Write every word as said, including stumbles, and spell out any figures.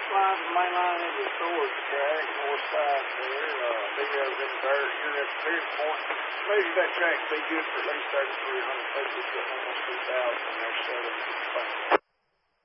this line's the main line into the storage track, north side there. Uh, Leo's in dirt. You're at the clearing point. Maybe that track be good for at least thirty-three hundred people. It's got almost two thousand in there, seven.